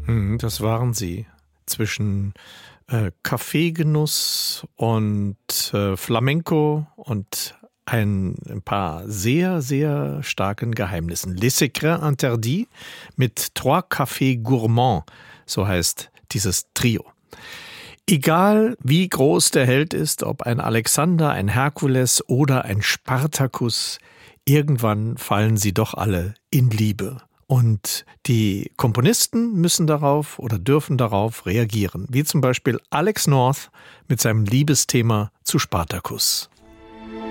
Das waren sie. Zwischen Kaffeegenuss und Flamenco und ein paar sehr, sehr starken Geheimnissen. Les Secrets Interdits mit Trois Cafés Gourmands, so heißt dieses Trio. Egal wie groß der Held ist, ob ein Alexander, ein Herkules oder ein Spartacus, irgendwann fallen sie doch alle in Liebe. Und die Komponisten müssen darauf oder dürfen darauf reagieren, wie zum Beispiel Alex North mit seinem Liebesthema zu Spartacus.